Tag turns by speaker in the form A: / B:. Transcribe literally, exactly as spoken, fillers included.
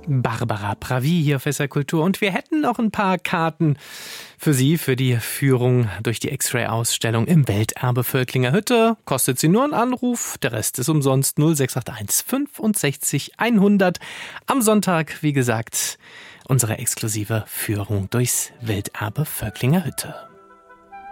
A: Barbara Pravi hier auf S R Kultur. Und wir hätten noch ein paar Karten für Sie, für die Führung durch die X-Ray-Ausstellung im Welterbe Völklinger Hütte. Kostet Sie nur einen Anruf, der Rest ist umsonst. null sechs acht eins fünfundsechzig hundert. Am Sonntag, wie gesagt, unsere exklusive Führung durchs Welterbe Völklinger Hütte.